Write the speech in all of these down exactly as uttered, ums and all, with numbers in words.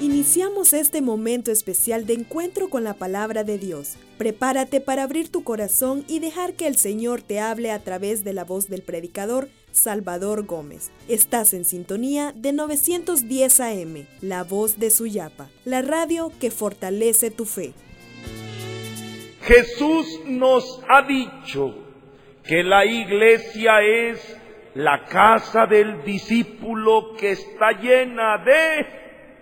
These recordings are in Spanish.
Iniciamos este momento especial de encuentro con la palabra de Dios. Prepárate para abrir tu corazón y dejar que el Señor te hable a través de la voz del predicador Salvador Gómez. Estás en sintonía de novecientos diez A M, la voz de Suyapa, la radio que fortalece tu fe. Jesús nos ha dicho que la iglesia es la casa del discípulo que está llena de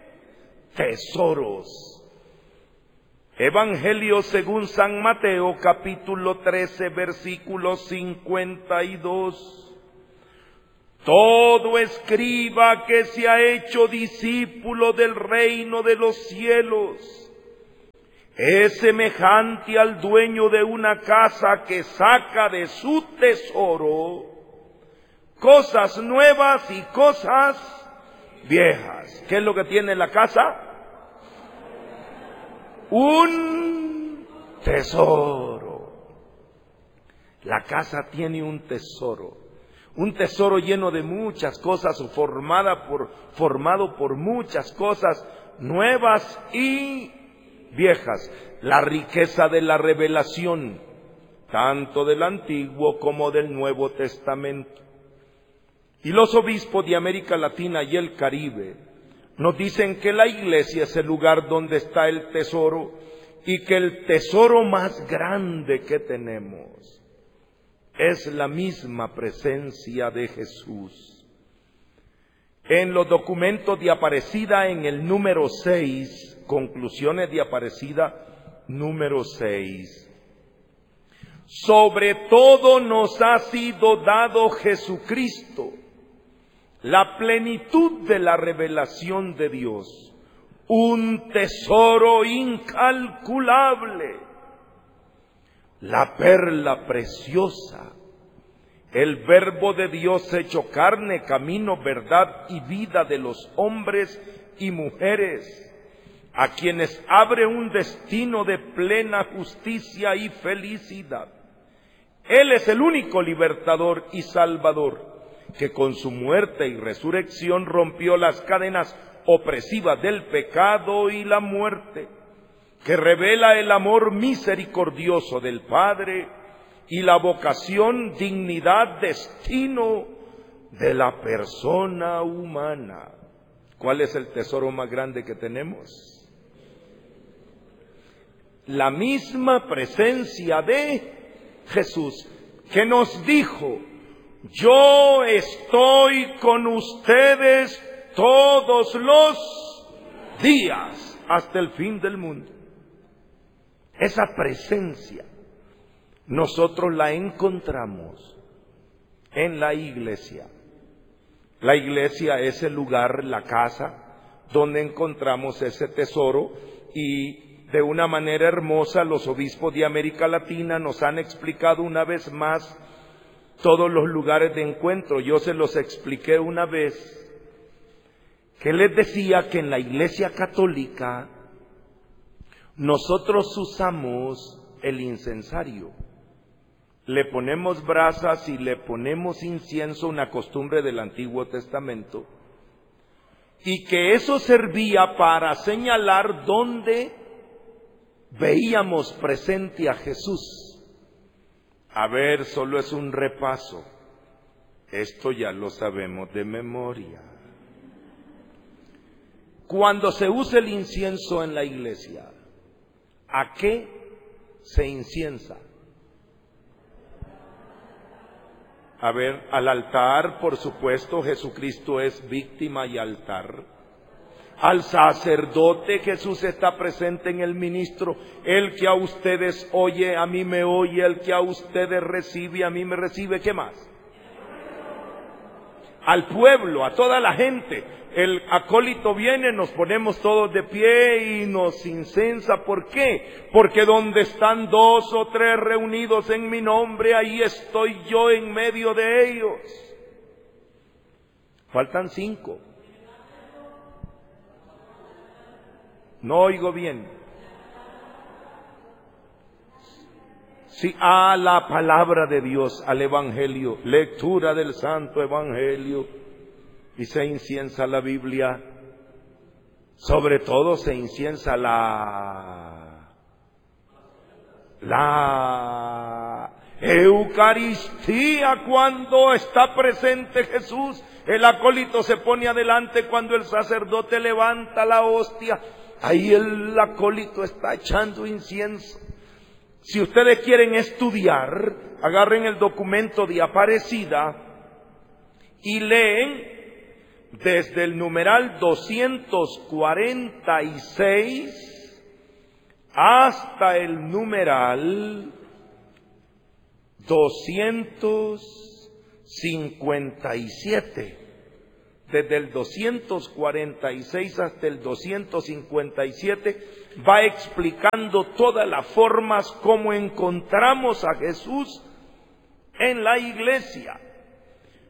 tesoros. Evangelio según San Mateo, capítulo trece, versículo cincuenta y dos. Todo escriba que se ha hecho discípulo del reino de los cielos es semejante al dueño de una casa que saca de su tesoro cosas nuevas y cosas viejas. ¿Qué es lo que tiene la casa? Un tesoro. La casa tiene un tesoro. Un tesoro lleno de muchas cosas, formada por, formado por muchas cosas nuevas y viejas. La riqueza de la revelación, tanto del Antiguo como del Nuevo Testamento. Y los obispos de América Latina y el Caribe nos dicen que la iglesia es el lugar donde está el tesoro y que el tesoro más grande que tenemos es la misma presencia de Jesús. En los documentos de Aparecida, en el número seis, conclusiones de Aparecida, número seis. Sobre todo nos ha sido dado Jesucristo, la plenitud de la revelación de Dios, un tesoro incalculable, la perla preciosa, el Verbo de Dios hecho carne, camino, verdad y vida de los hombres y mujeres, a quienes abre un destino de plena justicia y felicidad. Él es el único libertador y salvador, que con su muerte y resurrección rompió las cadenas opresivas del pecado y la muerte, que revela el amor misericordioso del Padre y la vocación, dignidad, destino de la persona humana. ¿Cuál es el tesoro más grande que tenemos? La misma presencia de Jesús, que nos dijo: yo estoy con ustedes todos los días hasta el fin del mundo. Esa presencia nosotros la encontramos en la iglesia. La iglesia es el lugar, la casa, donde encontramos ese tesoro, y de una manera hermosa los obispos de América Latina nos han explicado una vez más todos los lugares de encuentro. Yo se los expliqué una vez, que les decía que en la Iglesia Católica nosotros usamos el incensario. Le ponemos brasas y le ponemos incienso, una costumbre del Antiguo Testamento, y que eso servía para señalar dónde veíamos presente a Jesús. A ver, solo es un repaso. Esto ya lo sabemos de memoria. Cuando se usa el incienso en la iglesia, ¿a qué se inciensa? A ver, al altar, por supuesto, Jesucristo es víctima y altar. Al sacerdote, Jesús está presente en el ministro. El que a ustedes oye, a mí me oye. El que a ustedes recibe, a mí me recibe. ¿Qué más? Al pueblo, a toda la gente. El acólito viene, nos ponemos todos de pie y nos incensa. ¿Por qué? Porque donde están dos o tres reunidos en mi nombre, ahí estoy yo en medio de ellos. Faltan cinco. No oigo bien. Sí, a la palabra de Dios, al Evangelio, lectura del Santo Evangelio, y se inciensa la Biblia. Sobre todo se inciensa la, la Eucaristía cuando está presente Jesús. El acólito se pone adelante cuando el sacerdote levanta la hostia. Ahí el acólito está echando incienso. Si ustedes quieren estudiar, agarren el documento de Aparecida y leen desde el numeral doscientos cuarenta y seis hasta el numeral doscientos cincuenta y siete. Desde el doscientos cuarenta y seis hasta el doscientos cincuenta y siete va explicando todas las formas como encontramos a Jesús en la iglesia.